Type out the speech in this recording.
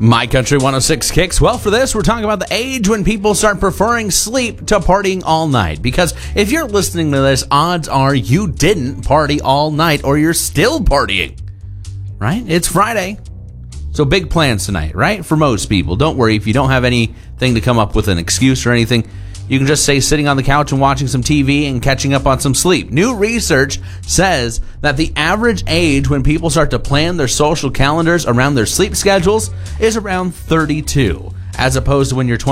My Country 106 Kicks. Well, for this, we're talking about the age when people start preferring sleep to partying all night. Because if you're listening to this, odds are you didn't party all night or you're still partying. Right? It's Friday. So big plans tonight, right? For most people. Don't worry if you don't have anything to come up with an excuse or anything. You can just say sitting on the couch and watching some TV and catching up on some sleep. New research says that the average age when people start to plan their social calendars around their sleep schedules is around 32, as opposed to when you're 20.